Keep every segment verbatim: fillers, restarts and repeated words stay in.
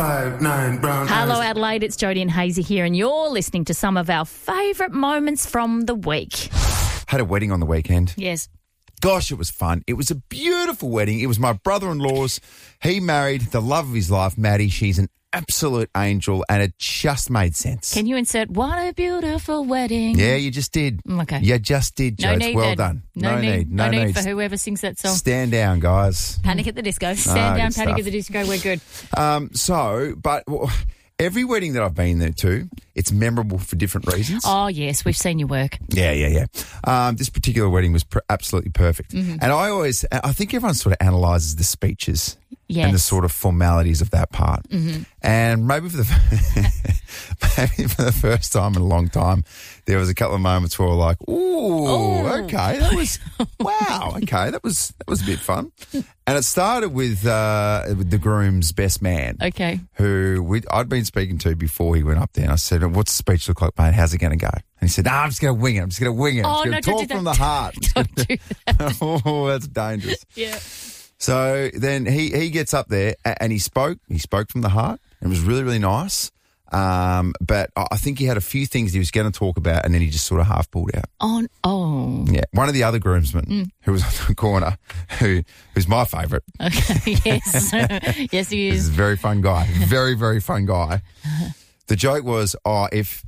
Five, nine, brown Hello, eyes. Adelaide. It's Jodie and Hazy here, and you're listening to some of our favourite moments from the week. Had a wedding on the weekend. Yes. Gosh, it was fun. It was a beautiful wedding. It was my brother-in-law's. He married the love of his life, Maddie. She's an absolute angel, and it just made sense. Can you insert "What a beautiful wedding"? Yeah, you just did. Okay. You just did, No Jodes. need. Well then. done. No, No, need. need. No, No, need need. for whoever sings that song. Stand down, guys. Panic at the Disco. Stand Ah, down. good Panic stuff. at the Disco. We're good. Um, so, but well, every wedding that I've been there to, it's memorable for different reasons. Oh yes, we've seen your work. Yeah, yeah, yeah. Um, this particular wedding was pr- absolutely perfect. Mm-hmm. And I always, I think everyone sort of analyses the speeches Yes. and the sort of formalities of that part. Mm-hmm. And maybe for the maybe for the first time in a long time, there was a couple of moments where we're like, "Ooh, Oh. okay, that was wow, okay, that was that was a bit fun." And it started with uh, with the groom's best man. Okay. Who we, I'd been speaking to before he went up there. And I said, what's the speech look like, mate? How's it going to go? And he said, nah, I'm just going to wing it. I'm just going to wing it. Oh, I'm no, just going don't to do talk that. from the heart. Don't do that. Oh, that's dangerous. Yeah. So then he, he gets up there a- and he spoke. He spoke from the heart. It was really, really nice. Um, but I I think he had a few things he was going to talk about, and then he just sort of half pulled out. On. Oh. Yeah. One of the other groomsmen Mm. who was on the corner, who who's my favourite. Okay. Yes. Yes, he This is is. a very fun guy. Very, very fun guy. The joke was, oh, if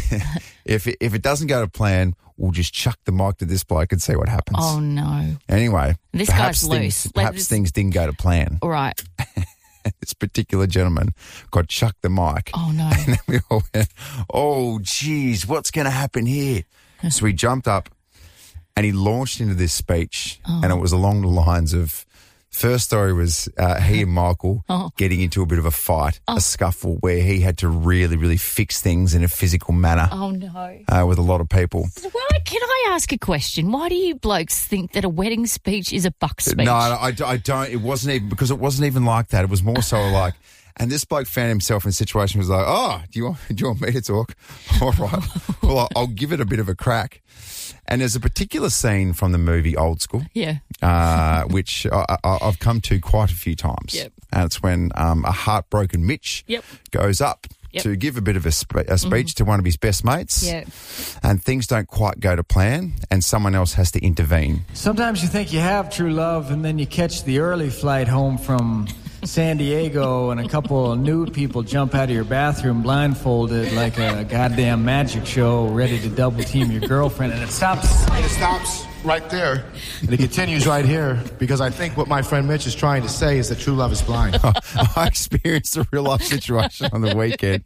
if it, if it doesn't go to plan, we'll just chuck the mic to this bloke and see what happens. Oh no. Anyway, This perhaps guy's things, loose. Like Perhaps this- things didn't go to plan. All right. This particular gentleman got chucked the mic. Oh no. And then we all went, oh, geez, what's going to happen here? So he jumped up and he launched into this speech, Oh. and it was along the lines of, first story was uh, he and Michael Oh. getting into a bit of a fight, a scuffle where he had to really, really fix things in a physical manner Oh no. uh, with a lot of people. Why, can I ask a question? Why do you blokes think that a wedding speech is a buck speech? No, I, I don't. It wasn't even, because it wasn't even like that. It was more so like, and this bloke found himself in a situation where he was like, oh, do you want, do you want me to talk? All right. Well, I'll, I'll give it a bit of a crack. And there's a particular scene from the movie Old School, Yeah. uh, which I, I, I've come to quite a few times. Yep. And it's when um, a heartbroken Mitch Yep. goes up Yep. to give a bit of a, spe- a speech to one of his best mates. Yeah. And things don't quite go to plan, and someone else has to intervene. Sometimes you think you have true love, and then you catch the early flight home from San Diego, and a couple of nude people jump out of your bathroom blindfolded like a goddamn magic show, ready to double team your girlfriend, and it stops. It stops right there, and it continues right here, because I think what my friend Mitch is trying to say is that true love is blind. I experienced a real life situation on the weekend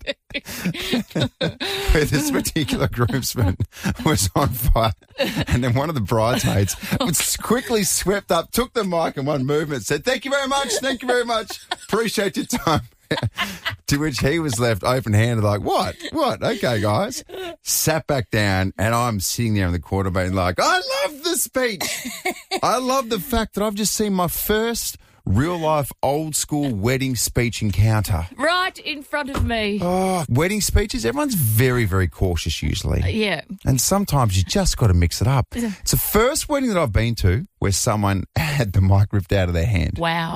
where this particular groomsman was on fire, and then one of the bridesmaids was quickly swept up, took the mic in one movement, said, "Thank you very much, thank you very much, appreciate your time." To which he was left open-handed, like, what? What? Okay, guys. Sat back down, and I'm sitting there in the corner being like, I love the speech. I love the fact that I've just seen my first real-life old-school wedding speech encounter. Right in front of me. Oh, wedding speeches, everyone's very, very cautious usually. Yeah. And sometimes you just got to mix it up. It's the first wedding that I've been to where someone had the mic ripped out of their hand. Wow.